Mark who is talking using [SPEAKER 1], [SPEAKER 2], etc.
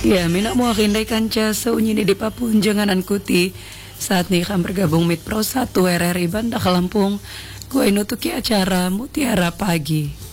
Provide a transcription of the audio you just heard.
[SPEAKER 1] Ya, mina mo akinday kanca sa unyi ni di papun jangan kuti saat nih kan bergabung mit Pro 1 RRI Banda Kalampung. Gue nutuki acara Mutiara Pagi.